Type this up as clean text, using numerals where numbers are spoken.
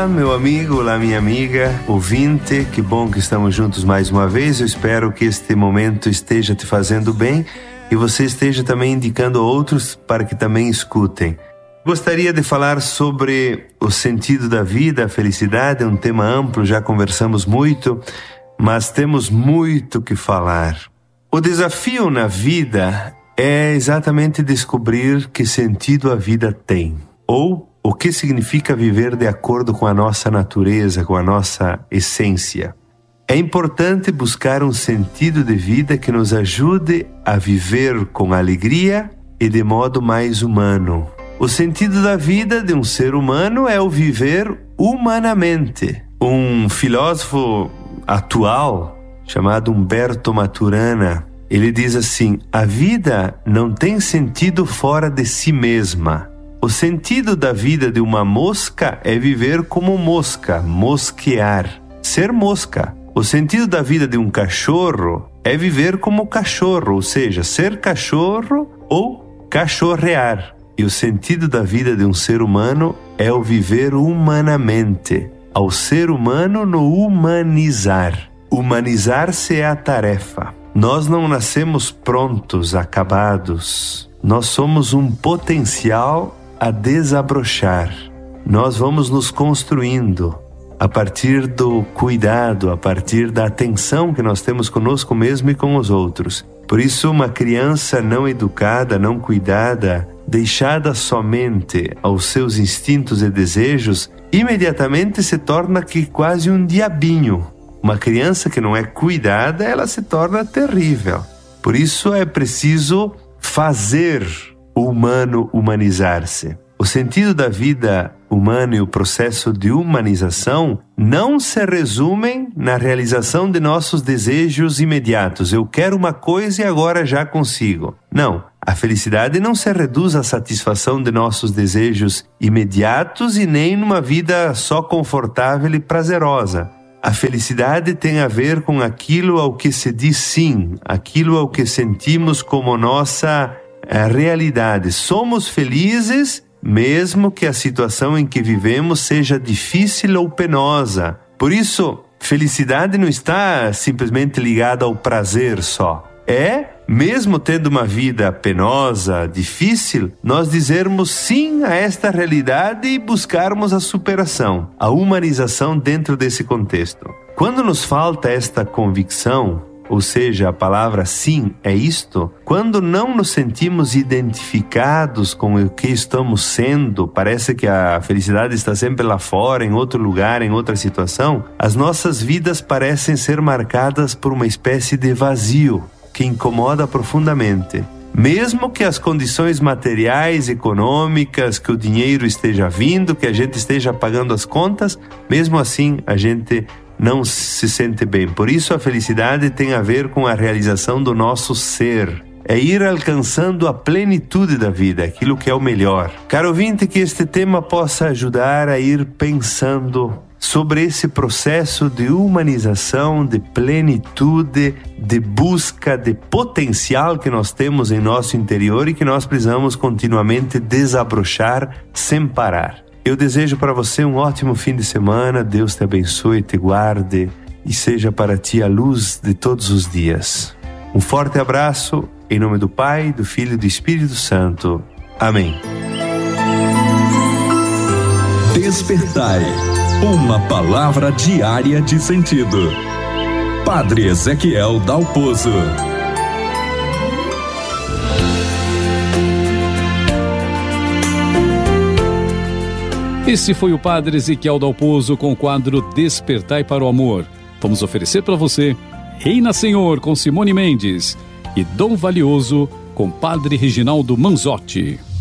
Olá, meu amigo, olá, minha amiga, ouvinte, que bom que estamos juntos mais uma vez. Eu espero que este momento esteja te fazendo bem e você esteja também indicando a outros para que também escutem. Gostaria de falar sobre o sentido da vida, a felicidade, é um tema amplo, já conversamos muito, mas temos muito que falar. O desafio na vida é exatamente descobrir que sentido a vida tem, ou o que significa viver de acordo com a nossa natureza, com a nossa essência. É importante buscar um sentido de vida que nos ajude a viver com alegria e de modo mais humano. O sentido da vida de um ser humano é o viver humanamente. Um filósofo atual, chamado Humberto Maturana, ele diz assim: a vida não tem sentido fora de si mesma. O sentido da vida de uma mosca é viver como mosca, mosquear, ser mosca. O sentido da vida de um cachorro é viver como cachorro, ou seja, ser cachorro ou cachorrear. E o sentido da vida de um ser humano é o viver humanamente, ao ser humano no humanizar. Humanizar-se é a tarefa. Nós não nascemos prontos, acabados. Nós somos um potencial a desabrochar. Nós vamos nos construindo a partir do cuidado, a partir da atenção que nós temos conosco mesmo e com os outros. Por isso, uma criança não educada, não cuidada, deixada somente aos seus instintos e desejos, imediatamente se torna quase um diabinho. Uma criança que não é cuidada, ela se torna terrível. Por isso é preciso fazer o humano humanizar-se. O sentido da vida humana e o processo de humanização não se resumem na realização de nossos desejos imediatos. Eu quero uma coisa e agora já consigo. Não, a felicidade não se reduz à satisfação de nossos desejos imediatos e nem numa vida só confortável e prazerosa. A felicidade tem a ver com aquilo ao que se diz sim, aquilo ao que sentimos como nossa realidade. Somos felizes mesmo que a situação em que vivemos seja difícil ou penosa. Por isso, felicidade não está simplesmente ligada ao prazer só. Mesmo tendo uma vida penosa, difícil, nós dizermos sim a esta realidade e buscarmos a superação, a humanização dentro desse contexto. Quando nos falta esta convicção, ou seja, a palavra sim é isto, quando não nos sentimos identificados com o que estamos sendo, parece que a felicidade está sempre lá fora, em outro lugar, em outra situação, as nossas vidas parecem ser marcadas por uma espécie de vazio que incomoda profundamente. Mesmo que as condições materiais, econômicas, que o dinheiro esteja vindo, que a gente esteja pagando as contas, mesmo assim a gente não se sente bem. Por isso a felicidade tem a ver com a realização do nosso ser. É ir alcançando a plenitude da vida, aquilo que é o melhor. Caro ouvinte, que este tema possa ajudar a ir pensando sobre esse processo de humanização, de plenitude, de busca de potencial que nós temos em nosso interior e que nós precisamos continuamente desabrochar sem parar. Eu desejo para você um ótimo fim de semana. Deus te abençoe, te guarde e seja para ti a luz de todos os dias. Um forte abraço, em nome do Pai, do Filho e do Espírito Santo. Amém. Despertai, uma palavra diária de sentido. Padre Ezequiel Dalpozo. Esse foi o Padre Ezequiel Dalpozo com o quadro Despertai para o Amor. Vamos oferecer para você Reina Senhor com Simone Mendes e Dom Valioso com Padre Reginaldo Manzotti.